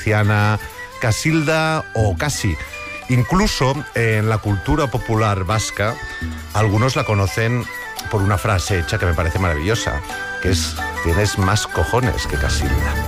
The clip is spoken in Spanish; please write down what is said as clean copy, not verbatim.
valenciana, Casilda o casi. Incluso en la cultura popular vasca, algunos la conocen por una frase hecha que me parece maravillosa, que es: tienes más cojones que Casilda.